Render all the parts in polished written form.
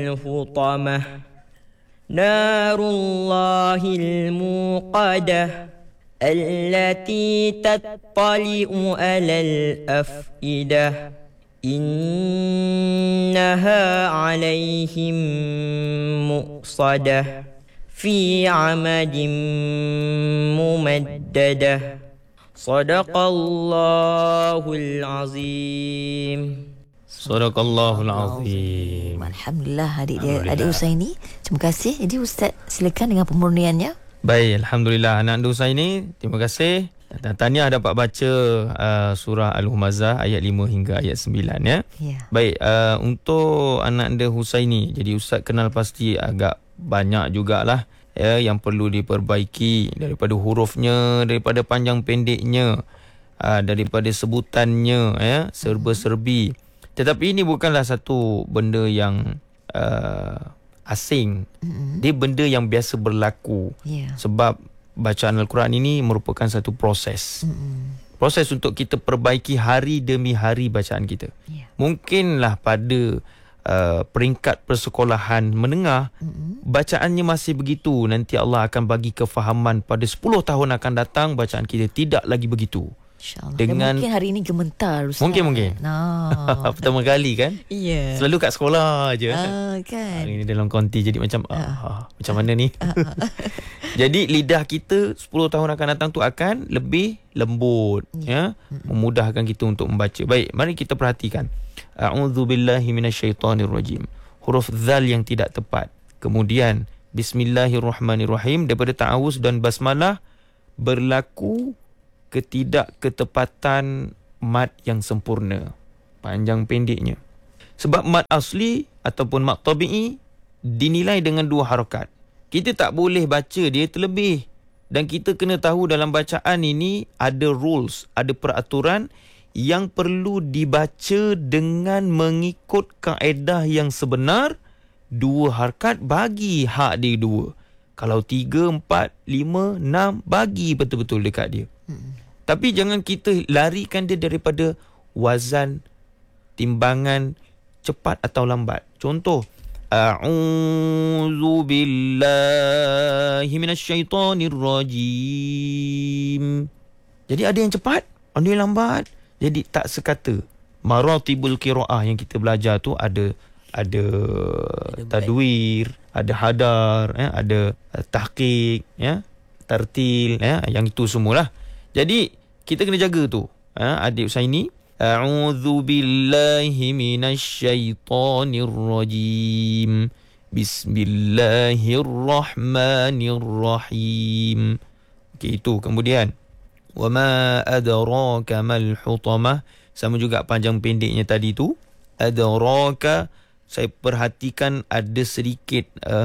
الحطمة نار الله الموقدة التي تطلع على الأفئدة إنها عليهم مؤصدة في عمد ممددة صدق الله العظيم. Sadaqallahul Azim. Alhamdulillah adik Husaini. Terima kasih. Jadi Ustaz silakan dengan pemurniannya. Baik, Alhamdulillah anak anda Husaini, terima kasih. Dan tahniah dapat baca surah Al-Humazah ayat 5 hingga ayat 9 ya. Baik, untuk anak anda Husaini, jadi Ustaz kenal pasti agak banyak jugalah ya yang perlu diperbaiki, daripada hurufnya, daripada panjang pendeknya, daripada sebutannya ya, serba-serbi. Tetapi ini bukanlah satu benda yang asing. Dia benda yang biasa berlaku. Sebab bacaan Al-Quran ini merupakan satu proses. Proses untuk kita perbaiki hari demi hari bacaan kita. Mungkinlah pada peringkat persekolahan menengah, bacaannya masih begitu. Nanti Allah akan bagi kefahaman pada 10 tahun akan datang, bacaan kita tidak lagi begitu. Dengan mungkin hari ini gementar Ustaz. Mungkin pertama kali kan. Selalu kat sekolah je kan. Hari ini dalam konti jadi macam macam mana ni. Jadi lidah kita 10 tahun akan datang tu akan lebih lembut ya, memudahkan kita untuk membaca. Baik, mari kita perhatikan. A'udzubillahi minasyaitonirrajim. Huruf zal yang tidak tepat. Kemudian bismillahirrahmanirrahim, daripada ta'awuz dan basmalah berlaku ketidakketepatan mad yang sempurna, panjang pendeknya. Sebab mad asli ataupun mad tabi'i dinilai dengan 2 harakat. Kita tak boleh baca dia terlebih. Dan kita kena tahu dalam bacaan ini ada rules, ada peraturan yang perlu dibaca dengan mengikut kaedah yang sebenar. 2 harakat bagi hak dia 2. Kalau 3, 4, 5, 6 bagi betul-betul dekat dia. Tapi jangan kita larikan dia daripada wazan, timbangan, cepat atau lambat. Contoh, A'udzu billahi minasyaitonir rajim. Jadi ada yang cepat, ada yang lambat. Jadi tak sekata. Maratibul qiraah yang kita belajar tu ada tadwir, ada hadar, ada tahqiq, tartil, yang itu semualah. Jadi kita kena jaga tu. Adik Husaini, a'udzu billahi minasyaitonir rajim. Bismillahirrahmanirrahim. Okey, itu. Kemudian wa ma adraka mal hutamah, sama juga panjang pendeknya tadi tu. Adraka, saya perhatikan ada sedikit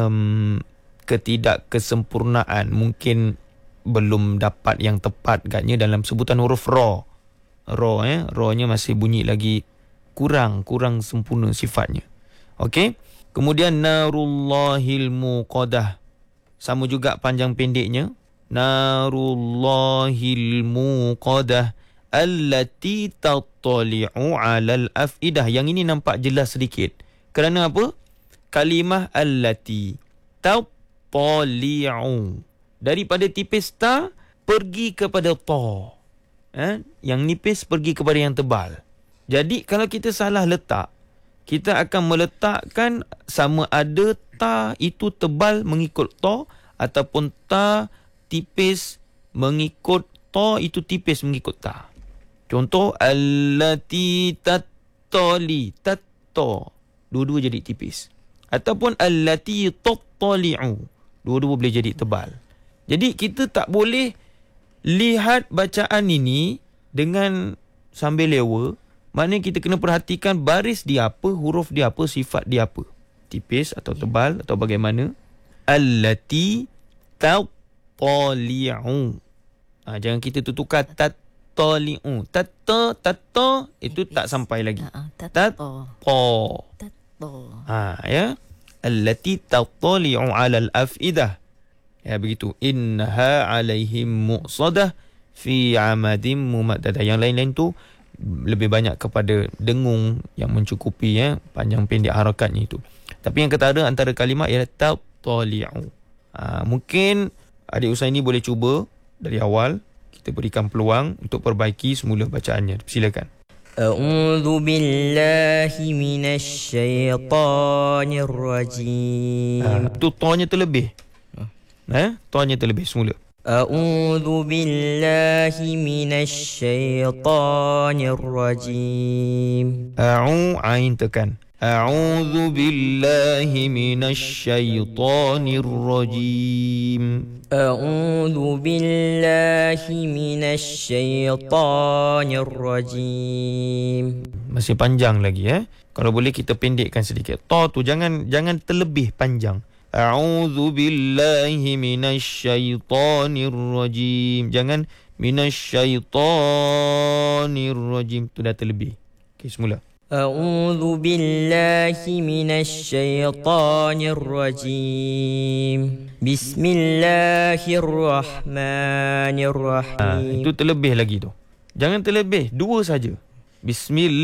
ketidakkesempurnaan, mungkin belum dapat yang tepat katnya dalam sebutan huruf ra. Ra-nya masih bunyi lagi kurang sempurna sifatnya. Okey. Kemudian narullahil muqadah, sama juga panjang pendeknya. Narullahil muqadah allati tattali'u 'alal afidah. Yang ini nampak jelas sedikit. Kerana apa? Kalimah allati tattali'u, daripada tipis ta pergi kepada ta. Yang nipis pergi kepada yang tebal. Jadi kalau kita salah letak, kita akan meletakkan sama ada ta itu tebal mengikut ta, ataupun ta tipis mengikut ta itu tipis mengikut ta. Contoh, allati tattali, tatta, dua-dua jadi tipis. Ataupun allati tattali'u, dua-dua boleh jadi tebal. Jadi kita tak boleh lihat bacaan ini dengan sambil lewa. Maknanya kita kena perhatikan baris dia apa, huruf dia apa, sifat dia apa. Tipis atau tebal atau bagaimana. Allati tattali'u. Jangan kita tukar tattali'u. Tatta itu tak sampai lagi. Tatta. Ya. Allati tattali'u 'alal afidah. Ya, begitu. Innaha 'alaihim mu'sadah fi 'amadin mumaddadah. Yang lain-lain tu lebih banyak kepada dengung yang mencukupi, panjang pendek harakatnya itu. Tapi yang ketara antara kalimat ialah tattali'u. Mungkin adik Usaini boleh cuba dari awal. Kita berikan peluang untuk perbaiki semula bacaannya. Silakan. A'udzu billahi minasyaitonir rajim. Tu ta-nya terlebih. Ta-nya terlebih semula. A'udzu billahi minasyaitonir rajim. Ain tekan. A'udzu billahi minasyaitonir rajim. A'udzu billahi minasyaitonir rajim. Masih panjang lagi Kalau boleh kita pendekkan sedikit. Ta tu jangan terlebih panjang. A'udzu billahi minasyaitonir rajim. Jangan minasyaitonir rajim. Tu dah terlebih. Okey, semula. A'udzu billahi minasyaitonir rajim. Bismillahirrahmanirrahim. Itu terlebih lagi tu. Jangan terlebih, dua saja. Bismillah.